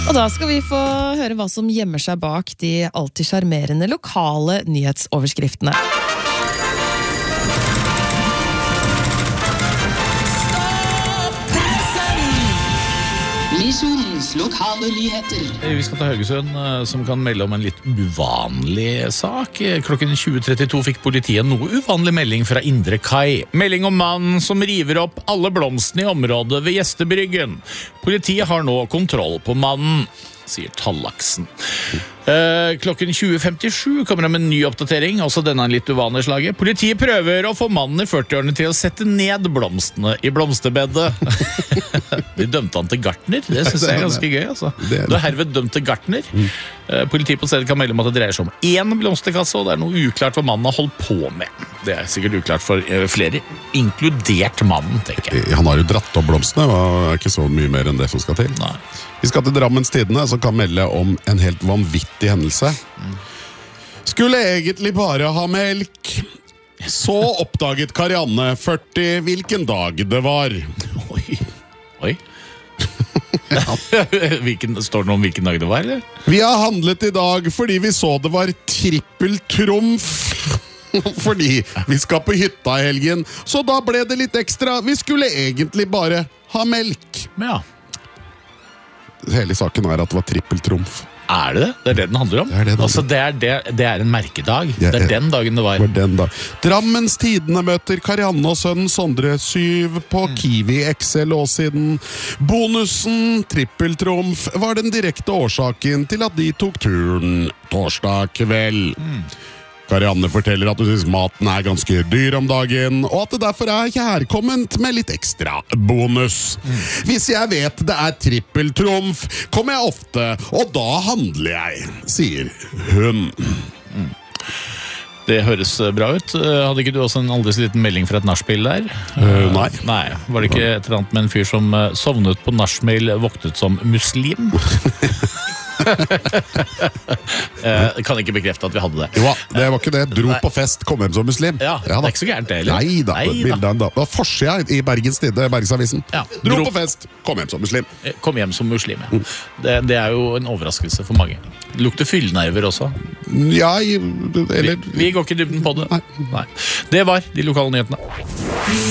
Og da skal vi få høre hva som gjemmer seg bak de alltid sjarmerende lokale nyhetsoverskriftene. Misjonens lokale nyheter. Vi skal til Haugesund, som kan melde om en litt uvanlig sak. Klokken 20:32 fikk politiet en noe uvanlig melding fra Indre Kai. Melding om mannen som river opp alle blomstene i området ved Gjestebryggen. Politiet har nå kontroll på mannen, sier Tallaksen. Klokken 20:57 kommer det med en ny oppdatering, også denne en litt uvanlig slaget. Politiet prøver å få mannen i 40-årene til å sette ned blomstene i blomsterbedet. De dømte han til gartner, det synes jeg er ganske gøy. Altså. Du er herved dømt til gartner. Politiet på stedet kan melde om at det dreier seg om én blomsterkasse, og det er noe uklart hva mannen har holdt på med. Det er sikkert uklart for flere, inkludert mannen, tenker jeg. Han har jo dratt opp blomstene, og det er ikke så mye mer enn det som skal til. Nei. Vi skal til Drammens Tidende, som kan melde om en helt vanvittig hendelse. Skulle egentlig bare ha melk. Så oppdaget Karianne 40 hvilken dag det var. Oi. Står det noe om hvilken dag det var, eller? Vi har handlet i dag fordi vi så det var trippeltrumf. Fordi vi skal på hytta i helgen, så da ble det litt ekstra. Vi skulle egentlig bare ha melk. Ja. Hele saken er at det var trippeltrumf. Er det det? Det er det den handler om? Det er en merkedag. Ja, det er den dagen det var. Drammens Tidende møter Karianne og sønnen Sondre 7 på Kiwi XL Åssiden. Bonusen, trippeltrumf, var den direkte årsaken til at de tok turen torsdag kveld. Karianne forteller at hun synes maten er ganske dyr om dagen, og at det derfor er kjærkomment med litt ekstra bonus. Hvis jeg vet det er trippeltrumf, kommer jeg ofte, og da handler jeg, sier hun. Det høres bra ut. Hadde ikke du også en aldri så liten melding fra et nachspiel der? Nei. Var det ikke et eller annet med en fyr som sovnet på nachspiel, våknet som muslim? Jeg kan ikke bekrefte at vi hadde det. Jo, det var ikke det. Dro på fest, kom hjem som muslim. Ja, det er ikke så gærent det heller. Nei da. Det var forsida i Bergens Tidende, Bergensavisen. Ja. Dro på fest, kom hjem som muslim. Kom hjem som muslim, ja. Det er jo en overraskelse for mange. Det lukter fyllnerver også. Ja, eller Vi går ikke i dybden på det. Nei. Det var de lokale nyhetene.